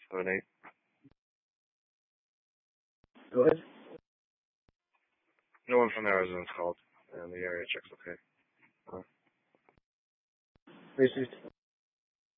7-8. Go ahead. No one from the residence called, and the area check's okay. Received.